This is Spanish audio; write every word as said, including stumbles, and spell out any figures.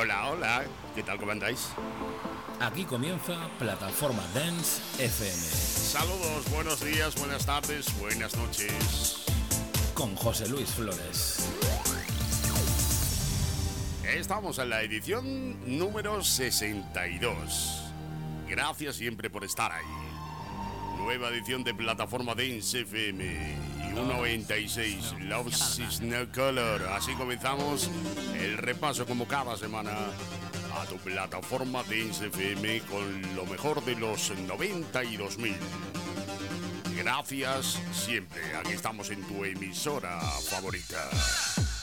Hola, hola, ¿qué tal, cómo andáis? Aquí comienza Plataforma Dance F M. Saludos, buenos días, buenas tardes, buenas noches. Con José Luis Flores. Estamos en la edición número sesenta y dos. Gracias siempre por estar ahí. Nueva edición de Plataforma Dance F M y ciento noventa y seis Love is No Color. Así comenzamos el repaso como cada semana a tu plataforma Dance F M con lo mejor de los noventa y dos mil. Gracias siempre. Aquí estamos en tu emisora favorita.